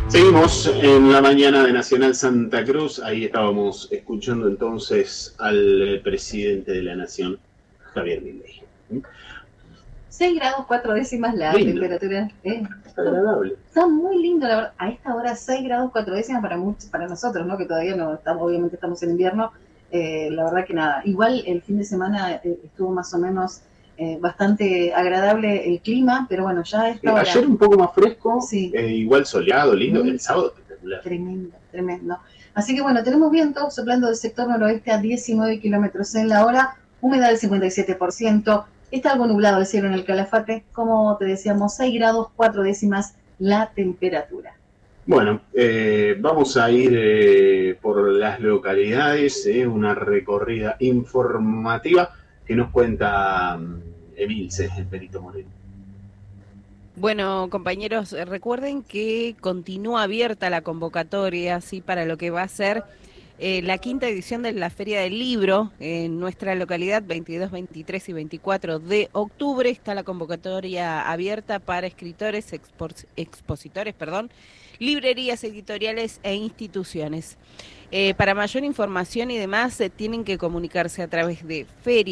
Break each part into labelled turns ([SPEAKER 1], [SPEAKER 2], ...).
[SPEAKER 1] Seguimos en la mañana de Nacional Santa Cruz. Ahí estábamos escuchando entonces al presidente de la Nación, Javier Milei.
[SPEAKER 2] 6 grados 4 décimas la
[SPEAKER 1] lindo.
[SPEAKER 2] Temperatura.
[SPEAKER 1] Está agradable.
[SPEAKER 2] Está muy lindo, la verdad. A esta hora 6 grados 4 décimas para nosotros, ¿no? Que todavía no estamos, obviamente estamos en invierno. La verdad que nada. Igual el fin de semana estuvo más o menos bastante agradable el clima, pero bueno, ya a esta hora.
[SPEAKER 1] Ayer un poco más fresco,
[SPEAKER 2] sí.
[SPEAKER 1] Igual soleado, lindo. El sábado espectacular.
[SPEAKER 2] Tremendo, tremendo. Así que bueno, tenemos viento soplando del sector noroeste a 19 kilómetros en la hora, humedad del 57%. Está algo nublado el cielo en el Calafate, como te decíamos, 6 grados 4 décimas la temperatura.
[SPEAKER 1] Bueno, vamos a ir por las localidades, una recorrida informativa que nos cuenta Emilce, el Perito Moreno.
[SPEAKER 3] Bueno, compañeros, recuerden que continúa abierta la convocatoria, ¿sí? Para lo que va a ser la quinta edición de la Feria del Libro en nuestra localidad, 22, 23 y 24 de octubre. Está la convocatoria abierta para escritores, expositores, librerías, editoriales e instituciones. Para mayor información y demás, tienen que comunicarse a través de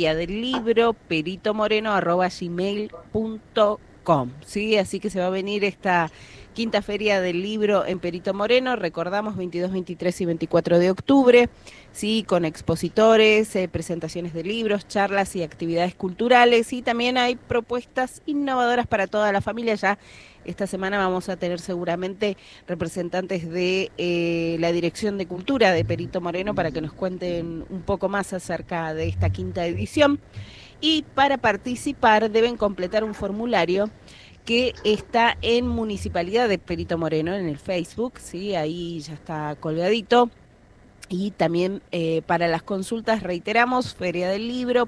[SPEAKER 3] feriadelibro.peritomoreno@gmail.com. Sí, así que se va a venir esta quinta feria del libro en Perito Moreno, recordamos 22, 23 y 24 de octubre, sí, con expositores, presentaciones de libros, charlas y actividades culturales, y también hay propuestas innovadoras para toda la familia. Ya esta semana vamos a tener seguramente representantes de la Dirección de Cultura de Perito Moreno para que nos cuenten un poco más acerca de esta quinta edición. Y para participar deben completar un formulario que está en Municipalidad de Perito Moreno, en el Facebook, ¿sí? Ahí ya está colgadito. Y también para las consultas, reiteramos, Feria del Libro,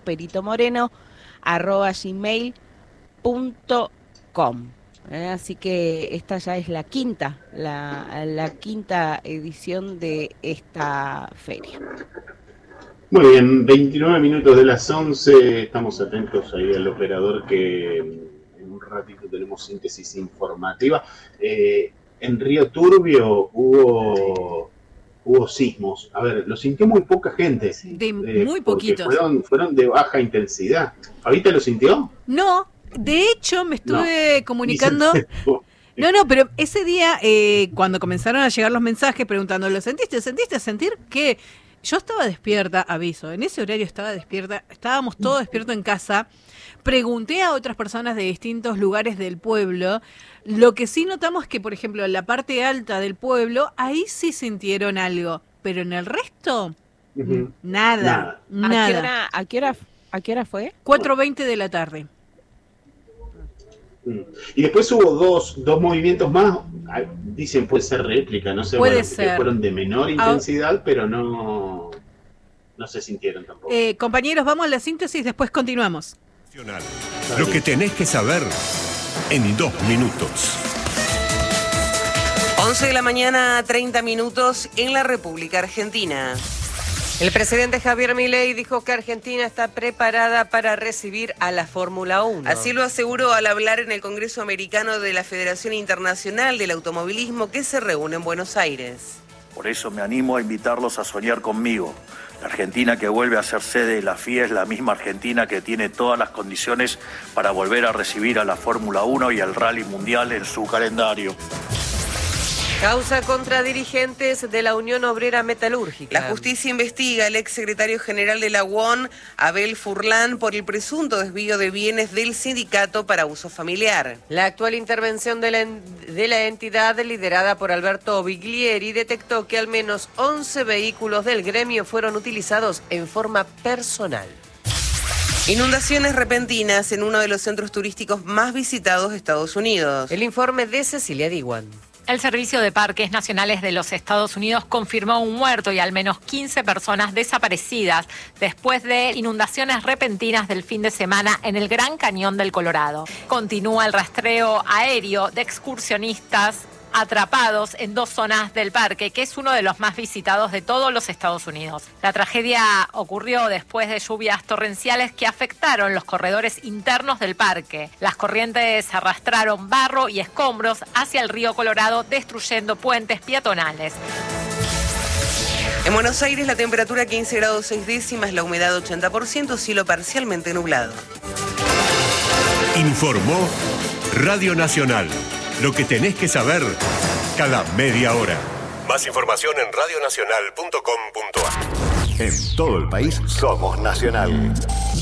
[SPEAKER 3] peritomoreno@gmail.com. Así que esta ya es la quinta edición de esta feria.
[SPEAKER 1] Muy bien, 29 minutos de las 11, estamos atentos ahí al operador que en un ratito tenemos síntesis informativa. En Río Turbio hubo sismos. A ver, lo sintió muy poca gente.
[SPEAKER 4] Muy poquitos.
[SPEAKER 1] Fueron de baja intensidad. ¿Fabita lo sintió?
[SPEAKER 4] No, de hecho me estuve comunicando... No, pero ese día, cuando comenzaron a llegar los mensajes preguntando, ¿lo sentiste? ¿Sentiste sentir que...? Yo estaba despierta, aviso, en ese horario estaba despierta, estábamos todos despiertos en casa, pregunté a otras personas de distintos lugares del pueblo, lo que sí notamos es que, por ejemplo, en la parte alta del pueblo, ahí sí sintieron algo, pero en el resto, nada.
[SPEAKER 3] ¿A qué hora fue?
[SPEAKER 4] 4:20 de la tarde.
[SPEAKER 1] Y después hubo dos movimientos más, dicen puede ser réplica, no sé,
[SPEAKER 4] puede ser.
[SPEAKER 1] Que fueron de menor intensidad, pero no se sintieron tampoco.
[SPEAKER 4] Compañeros, vamos a la síntesis, después continuamos.
[SPEAKER 5] Lo que tenés que saber en 2 minutos.
[SPEAKER 6] 11 de la mañana, 30 minutos en la República Argentina. El presidente Javier Milei dijo que Argentina está preparada para recibir a la Fórmula 1. Así lo aseguró al hablar en el Congreso Americano de la Federación Internacional del Automovilismo, que se reúne en Buenos Aires.
[SPEAKER 7] Por eso me animo a invitarlos a soñar conmigo. La Argentina que vuelve a ser sede de la FIA es la misma Argentina que tiene todas las condiciones para volver a recibir a la Fórmula 1 y al Rally Mundial en su calendario.
[SPEAKER 6] Causa contra dirigentes de la Unión Obrera Metalúrgica. La justicia investiga al exsecretario general de la UON, Abel Furlan, por el presunto desvío de bienes del sindicato para uso familiar. La actual intervención de la entidad, liderada por Alberto Biglieri, detectó que al menos 11 vehículos del gremio fueron utilizados en forma personal. Inundaciones repentinas en uno de los centros turísticos más visitados de Estados Unidos. El informe de Cecilia Diwan.
[SPEAKER 8] El Servicio de Parques Nacionales de los Estados Unidos confirmó un muerto y al menos 15 personas desaparecidas después de inundaciones repentinas del fin de semana en el Gran Cañón del Colorado. Continúa el rastreo aéreo de excursionistas atrapados en 2 zonas del parque, que es uno de los más visitados de todos los Estados Unidos. La tragedia ocurrió después de lluvias torrenciales que afectaron los corredores internos del parque. Las corrientes arrastraron barro y escombros hacia el río Colorado, destruyendo puentes peatonales.
[SPEAKER 6] En Buenos Aires la temperatura 15 grados 6 décimas, la humedad 80%, cielo parcialmente nublado.
[SPEAKER 5] Informó Radio Nacional. Lo que tenés que saber cada media hora. Más información en radionacional.com.ar.
[SPEAKER 9] En todo el país somos Nacional.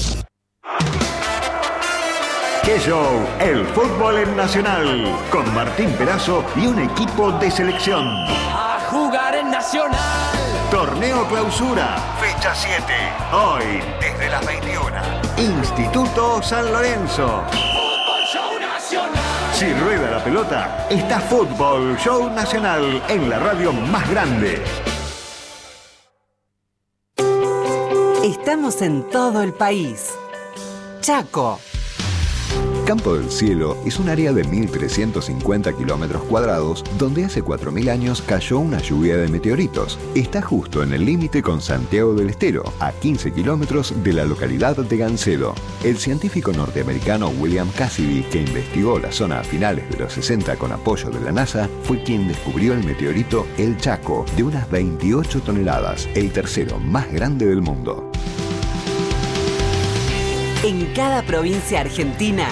[SPEAKER 9] ¡Qué show! El fútbol en Nacional. Con Martín Perazo y un equipo de selección.
[SPEAKER 10] A jugar en Nacional.
[SPEAKER 9] Torneo Clausura, fecha 7. Hoy, desde las 21. Instituto San Lorenzo.
[SPEAKER 10] Fútbol Show Nacional.
[SPEAKER 9] Si rueda la pelota, está Fútbol Show Nacional en la radio más grande.
[SPEAKER 11] Estamos en todo el país. Chaco.
[SPEAKER 12] Campo del Cielo es un área de 1.350 kilómetros cuadrados donde hace 4.000 años cayó una lluvia de meteoritos. Está justo en el límite con Santiago del Estero, a 15 kilómetros de la localidad de Gancedo. El científico norteamericano William Cassidy, que investigó la zona a finales de los 60 con apoyo de la NASA, fue quien descubrió el meteorito El Chaco, de unas 28 toneladas, el tercero más grande del mundo.
[SPEAKER 11] En cada provincia argentina,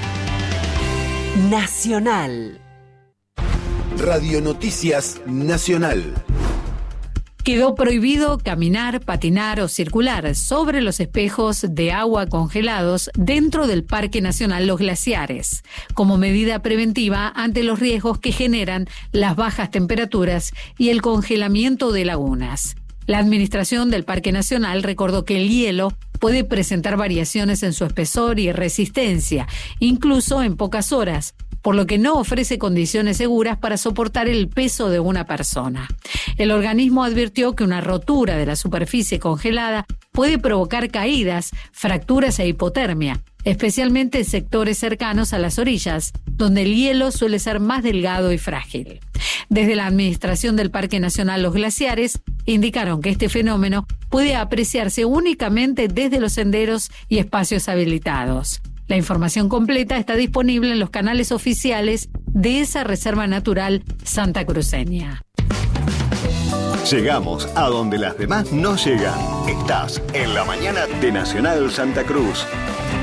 [SPEAKER 11] Nacional.
[SPEAKER 13] Radio Noticias Nacional.
[SPEAKER 14] Quedó prohibido caminar, patinar o circular sobre los espejos de agua congelados dentro del Parque Nacional Los Glaciares, como medida preventiva ante los riesgos que generan las bajas temperaturas y el congelamiento de lagunas. La administración del Parque Nacional recordó que el hielo puede presentar variaciones en su espesor y resistencia, incluso en pocas horas, por lo que no ofrece condiciones seguras para soportar el peso de una persona. El organismo advirtió que una rotura de la superficie congelada puede provocar caídas, fracturas e hipotermia, especialmente en sectores cercanos a las orillas, donde el hielo suele ser más delgado y frágil. Desde la administración del Parque Nacional Los Glaciares indicaron que este fenómeno puede apreciarse únicamente desde los senderos y espacios habilitados. La información completa está disponible en los canales oficiales de esa reserva natural santacruceña.
[SPEAKER 9] Llegamos a donde las demás no llegan. Estás en la mañana de Nacional Santa Cruz.